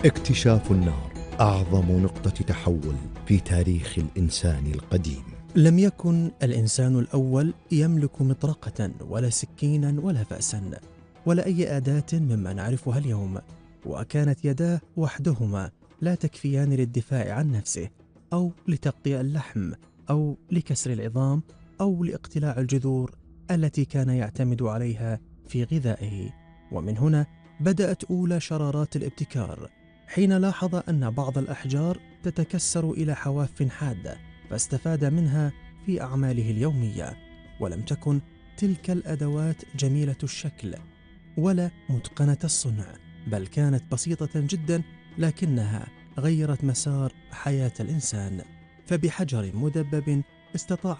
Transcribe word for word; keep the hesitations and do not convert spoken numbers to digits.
اكتشاف النار أعظم نقطة تحول في تاريخ الإنسان القديم. لم يكن الإنسان الأول يملك مطرقة ولا سكينا ولا فأسا ولا أي أداة مما نعرفها اليوم، وكانت يداه وحدهما لا تكفيان للدفاع عن نفسه أو لتقطيع اللحم أو لكسر العظام أو لاقتلاع الجذور التي كان يعتمد عليها في غذائه. ومن هنا بدأت أولى شرارات الابتكار، حين لاحظ أن بعض الأحجار تتكسر إلى حواف حادة فاستفاد منها في أعماله اليومية. ولم تكن تلك الأدوات جميلة الشكل ولا متقنة الصنع، بل كانت بسيطة جدا، لكنها غيرت مسار حياة الإنسان. فبحجر مدبب استطاع